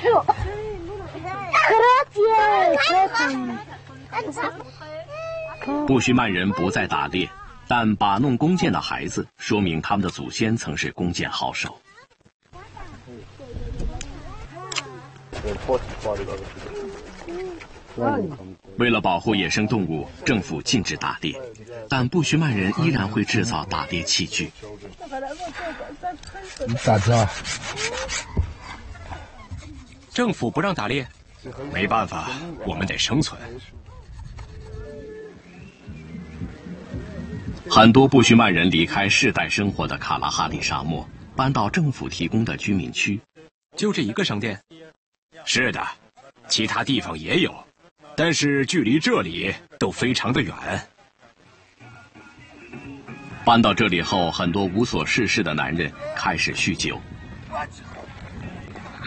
布须曼人不再打猎，但把弄弓箭的孩子，说明他们的祖先曾是弓箭好手。为了保护野生动物，政府禁止打猎，但布须曼人依然会制造打猎器具。 打仗， 政府不让打猎，没办法，我们得生存。 很多布须曼人离开世代生活的卡拉哈里沙漠，搬到政府提供的居民区。 就这一个商店？ 是的，其他地方也有，但是距离这里都非常的远。 搬到这里后，很多无所事事的男人开始酗酒。